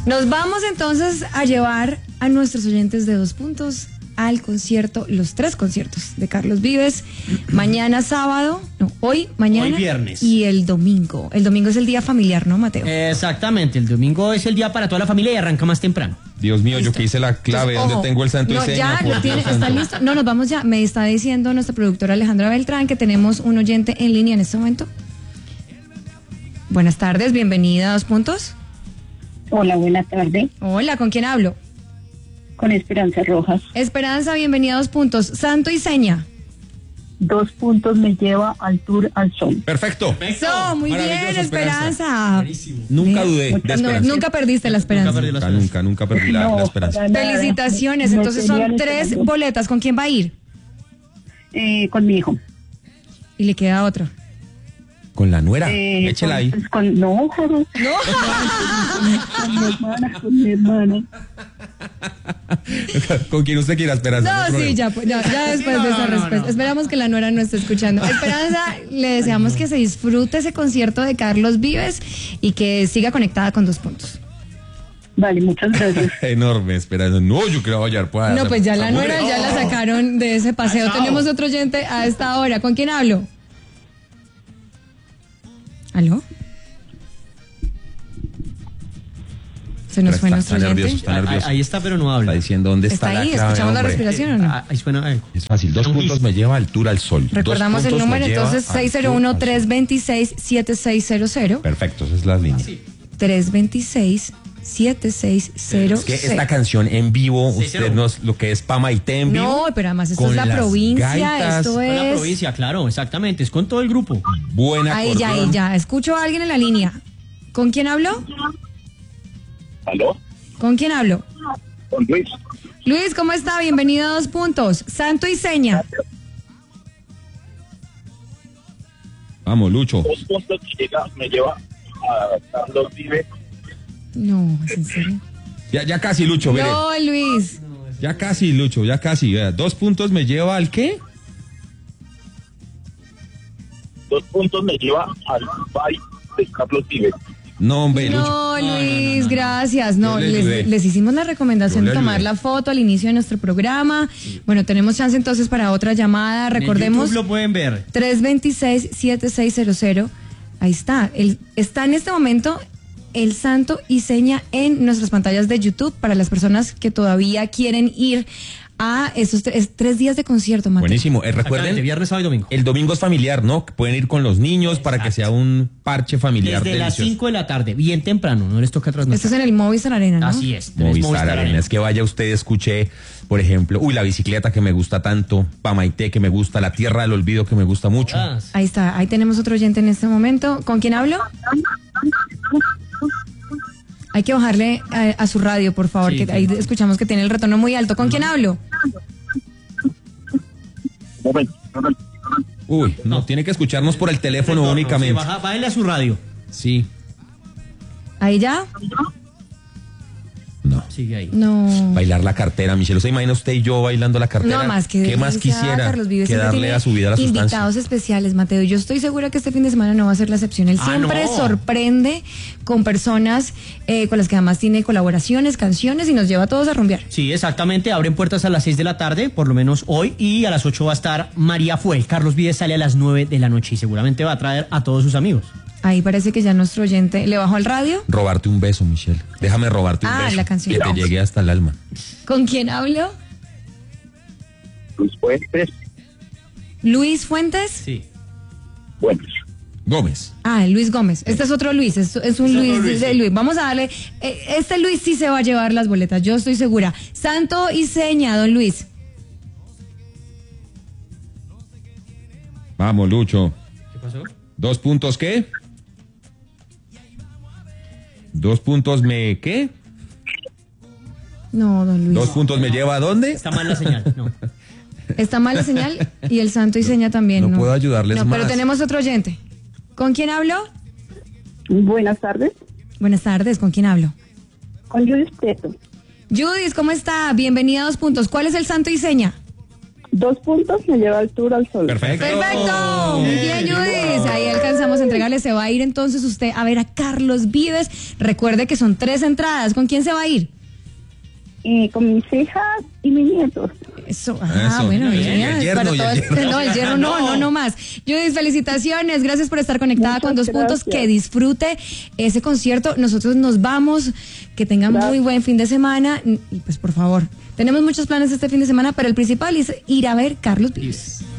Nos vamos entonces a llevar a nuestros oyentes de 2 puntos al concierto, los 3 conciertos de Carlos Vives, mañana sábado, hoy, mañana. Hoy viernes. Y el domingo. El domingo es el día familiar, ¿no, Mateo? Exactamente, el domingo es el día para toda la familia y arranca más temprano. Dios mío, yo que hice la clave, Entonces, ¿dónde tengo el santo y seña? Ya, lo tiene, está listo. No, nos vamos ya. Me está diciendo nuestra productora Alejandra Beltrán que tenemos un oyente en línea en este momento. Buenas tardes, bienvenida a 2 puntos. Hola, buena tarde. Hola, ¿con quién hablo? Con Esperanza Rojas. Esperanza, bienvenida a 2 puntos. Santo y seña. 2 puntos me lleva al Tour al Sol. Perfecto. Eso, muy bien, Maravilloso, Esperanza. Buenísimo. Nunca dudé de Esperanza. Nunca perdiste la esperanza. Nunca perdí la esperanza. para nada. Felicitaciones, No entonces tenía son ni 3 esperanza. boletas. ¿Con quién va a ir? Con mi hijo. Y le queda otra. Con la nuera, échela ahí. No, Jaro. Con mi hermana. Con quien usted quiera, Esperanza. No, sí, ya después de esa respuesta. Esperamos que la nuera no esté escuchando. Esperanza, le deseamos que se disfrute ese concierto de Carlos Vives y que siga conectada con 2 puntos. Vale, muchas gracias. Enorme, Esperanza. No, yo quiero bailar. No, pues ya la nuera ya la sacaron de ese paseo. Tenemos otro oyente a esta hora. ¿Con quién hablo? ¿Aló? Se nos fue nuestro oyente. Está nervioso. Ahí está, pero no habla. Está diciendo dónde está ¿Está ahí? la clave, ¿Escuchamos la hombre. respiración o no? Ahí suena. Es fácil, 2 puntos me lleva al Tour al Sol. Recordamos 2 el puntos número, me lleva entonces, al Tour al Sol. 601-326-7600. Perfecto, esa es la línea. 326-7600. Es que esta canción en vivo, Sí, usted sí, nos, lo que es Pamaité en vivo. No, pero además esto con es la las provincia, gaitas, esto Con la es... provincia, claro, exactamente. Es con todo el grupo. Buena Ahí acordeón. ya. Escucho a alguien en la línea. ¿Con quién hablo? ¿Aló? ¿Con quién hablo? Con Luis. Luis, ¿cómo está? Bienvenido a 2 puntos. Santo y seña. Vamos, Lucho. 2 puntos me lleva a Carlos Vives. No, ¿es en serio? Ya casi, Lucho, mire. No, Luis. Ya casi, Lucho, ya casi. Vea, 2 puntos me lleva al ¿qué? 2 puntos me lleva al baile de Carlos Vives. No, hombre, Lucho. No, Luis, gracias. No, Yo le ayudé. les hicimos la recomendación Yo de le tomar ayudé. la foto al inicio de nuestro programa. Bueno, tenemos chance entonces para otra llamada. En Recordemos YouTube lo pueden ver. 326-7600. Ahí está. Está en este momento el santo y seña en nuestras pantallas de YouTube para las personas que todavía quieren ir a esos 3 días de concierto, Mateo. Buenísimo. Exactamente, Recuerden, viernes, sábado y domingo. el domingo es familiar, ¿no? Pueden ir con los niños para que sea un parche familiar. Desde las delicioso. 5 de la tarde, bien temprano, no les toca Esto es trasnochar. en el Movistar Arena, ¿no? Así es. Movistar Arena. Es que vaya usted, escuche, por ejemplo, la bicicleta que me gusta tanto, Pamaité que me gusta, la Tierra del Olvido que me gusta mucho. Ahí está, ahí tenemos otro oyente en este momento. ¿Con quién hablo? Hay que bajarle a su radio, por favor, Sí, que ahí escuchamos que tiene el retorno muy alto. ¿Con quién hablo? Momento. Uy, no, tiene que escucharnos por el teléfono únicamente. Sí, bájale a su radio. Sí. ¿Ahí ya? No. Sigue ahí. No. Bailar la cartera, Michelle. ¿Se imagina usted y yo bailando la cartera? No más que ¿Qué más quisiera Carlos Vives que siempre darle tiene a su vida la sustancia? invitados especiales, Mateo. Yo estoy segura que este fin de semana no va a ser la excepción. Él siempre no. sorprende con personas con las que además tiene colaboraciones, canciones y nos lleva a todos a rumbear. Sí, exactamente. Abren puertas a las 6 de la tarde, por lo menos hoy, y a las 8 va a estar María Fuel. Carlos Vives sale a las 9 de la noche y seguramente va a traer a todos sus amigos. Ahí parece que ya nuestro oyente le bajó al radio. Robarte un beso, Michelle. Déjame robarte un beso. La canción. Que te llegue hasta el alma. ¿Con quién hablo? Luis Fuentes. ¿Luis Fuentes? Sí. Bueno, Gómez. Luis Gómez. Este es otro Luis, es un Luis de Luis. Vamos a darle. Este Luis sí se va a llevar las boletas, yo estoy segura. Santo y seña, don Luis. Vamos, Lucho. ¿Qué pasó? 2 puntos, ¿qué? 2 puntos me, ¿qué? No, don Luis. 2 puntos me lleva a dónde? Está mal la señal. No. Está mal la señal y el santo y seña también. No puedo ayudarles No, pero más. tenemos otro oyente. ¿Con quién hablo? Buenas tardes. Buenas tardes, ¿con quién hablo? Con Judith Prieto. Judith, ¿cómo está? Bienvenida a 2 puntos. ¿Cuál es el santo y seña? 2 puntos me lleva al Tour al Sol. Perfecto. Perfecto. Muy bien, Judith. ahí alcanzamos a entregarle. Se va a ir entonces usted a ver a Carlos Vives. Recuerde que son 3 entradas. ¿Con quién se va a ir? Con mis hijas y mis nietos. Eso, Eso, bueno, el bien. yerno Para y el todas- yerno. No, el yerno no más. Judith, felicitaciones, gracias por estar conectada Muchas con Dos Puntos, gracias. que disfrute ese concierto. Nosotros nos vamos, que tengan muy Gracias. buen fin de semana y pues por favor, tenemos muchos planes este fin de semana, pero el principal es ir a ver Carlos Vives.